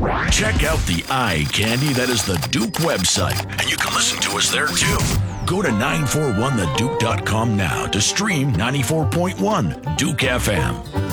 Check out the eye candy that is the Duke website, and you can listen to us there too. Go to 941theduke.com now to stream 94.1 Duke FM.